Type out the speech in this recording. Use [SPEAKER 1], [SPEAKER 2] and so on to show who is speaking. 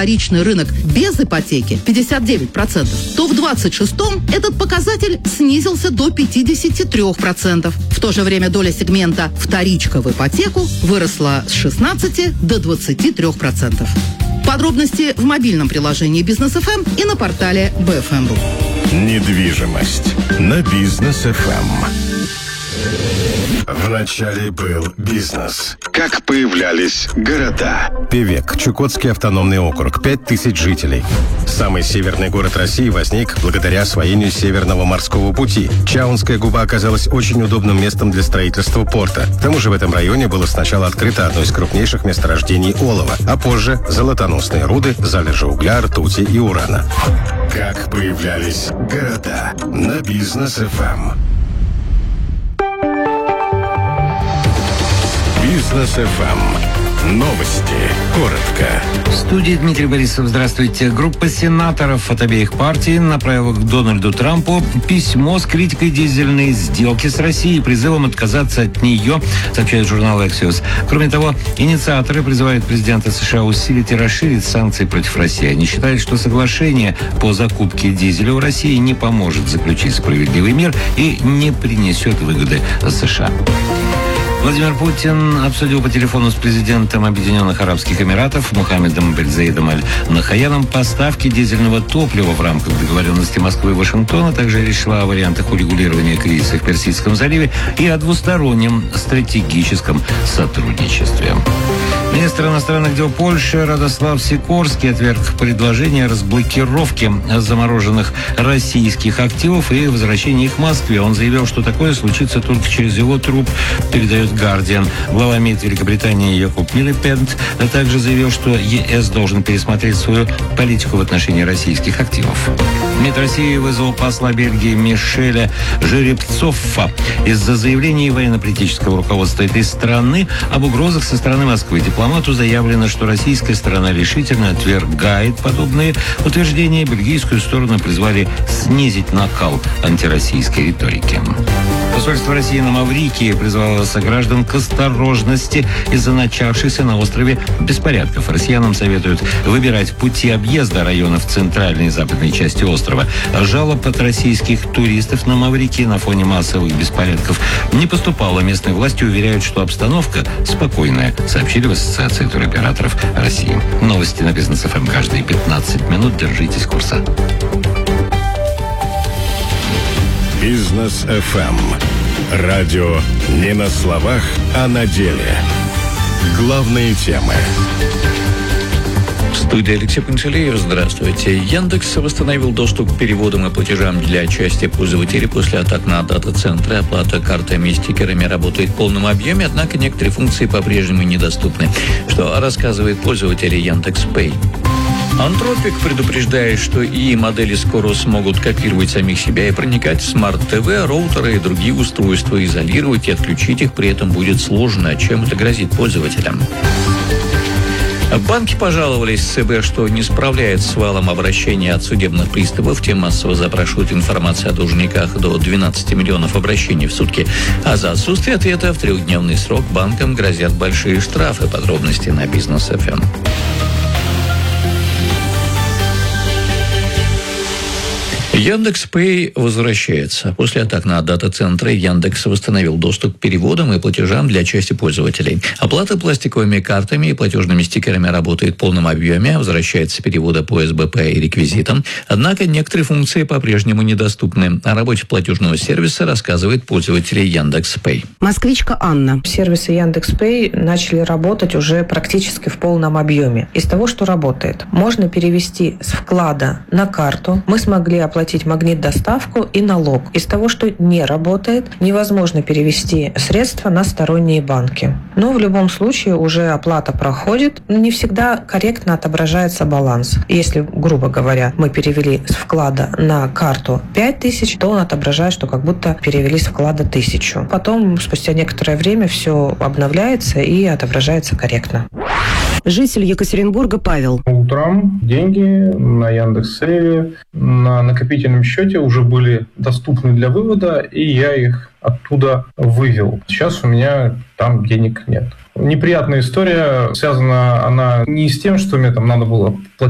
[SPEAKER 1] вторичный рынок без ипотеки 59%, то в 26-м этот показатель снизился до 53%. В то же время доля сегмента «вторичка в ипотеку» выросла с 16 до 23%. Подробности в мобильном приложении Бизнес ФМ и на портале BFM.ru.
[SPEAKER 2] Недвижимость на Бизнес ФМ. Вначале был бизнес. Как появлялись города. Певек, Чукотский автономный округ, 5000 жителей. Самый северный город России возник благодаря освоению Северного морского пути. Чаунская губа оказалась очень удобным местом для строительства порта. К тому же в этом районе было сначала открыто одно из крупнейших месторождений олова, а позже золотоносные руды, залежи угля, ртути и урана. Как появлялись города на Бизнес ФМ. Бизнес ФМ. Новости. Коротко.
[SPEAKER 3] В студии Дмитрий Борисов. Здравствуйте. Группа сенаторов от обеих партий направила к Дональду Трампу письмо с критикой дизельной сделки с Россией и призывом отказаться от нее, сообщает журнал Axios. Кроме того, инициаторы призывают президента США усилить и расширить санкции против России. Они считают, что соглашение по закупке дизеля у России не поможет заключить справедливый мир и не принесет выгоды США. Владимир Путин обсудил по телефону с президентом Объединенных Арабских Эмиратов Мухаммедом бен Заидом Аль-Нахаяном поставки дизельного топлива в рамках договоренности Москвы и Вашингтона. Также речь шла о вариантах урегулирования кризиса в Персидском заливе и о двустороннем стратегическом сотрудничестве. Министр иностранных дел Польши Радослав Сикорский отверг предложение о разблокировке замороженных российских активов и возвращении их в Москве. Он заявил, что такое случится только через его труп, передает «Гардиан». Глава МИД Великобритании Якоб Милипед также заявил, что ЕС должен пересмотреть свою политику в отношении российских активов. МИД России вызвал посла Бельгии Мишеля Жеребцова из-за заявлений военно-политического руководства этой страны об угрозах со стороны Москвы. Дипломату заявлено, что российская сторона решительно отвергает подобные утверждения. Бельгийскую сторону призвали снизить накал антироссийской риторики. Посольство России на Маврикии призвало сограждан к осторожности из-за начавшихся на острове беспорядков. Россиянам советуют выбирать пути объезда районов центральной и западной части острова. Жалоб от российских туристов на Маврикии на фоне массовых беспорядков не поступало. Местные власти уверяют, что обстановка спокойная, сообщили в Ассоциации туроператоров России. Новости на Бизнес ФМ каждые 15 минут. Держитесь курса.
[SPEAKER 2] Бизнес ФМ. Радио не на словах, а на деле. Главные темы.
[SPEAKER 4] В студии Алексей Пантелеев. Здравствуйте. Яндекс восстановил доступ к переводам и платежам для части пользователей после атак на дата-центры. Оплата картами и стикерами работает в полном объеме, однако некоторые функции по-прежнему недоступны, что рассказывает пользователь Яндекс.Пэй. Антропик предупреждает, что ИИ-модели скоро смогут копировать самих себя и проникать в смарт-ТВ, роутеры и другие устройства, изолировать и отключить их при этом будет сложно, чем это грозит пользователям. Банки пожаловались ЦБ, что не справляется с валом обращений от судебных приставов. Те массово запрашивают информацию о должниках до 12 миллионов обращений в сутки. А за отсутствие ответа в 3-дневный срок банкам грозят большие штрафы. Подробности на Бизнес ФМ. Яндекс.Пэй возвращается. После атак на дата-центры Яндекс восстановил доступ к переводам и платежам для части пользователей. Оплата пластиковыми картами и платежными стикерами работает в полном объеме, возвращается переводы по СБП и реквизитам. Однако некоторые функции по-прежнему недоступны. О работе платежного сервиса рассказывает пользователь Яндекс.Пэй.
[SPEAKER 5] Москвичка Анна. Сервисы Яндекс.Пэй начали работать уже практически в полном объеме. Из того, что работает, можно перевести с вклада на карту. Мы смогли оплатить магнит-доставку и налог. Из того, что не работает, невозможно перевести средства на сторонние банки. Но в любом случае уже оплата проходит, но не всегда корректно отображается баланс. Если, грубо говоря, мы перевели с вклада на карту 5000, то он отображает, что как будто перевели с вклада 1000. Потом, спустя некоторое время, все обновляется и отображается корректно.
[SPEAKER 1] Житель Екатеринбурга Павел.
[SPEAKER 6] По утрам деньги на Яндекс.Сейве на накопительном счете уже были доступны для вывода, и я их оттуда вывел. Сейчас у меня там денег нет. Неприятная история. Связана она не с тем, что мне там надо было платить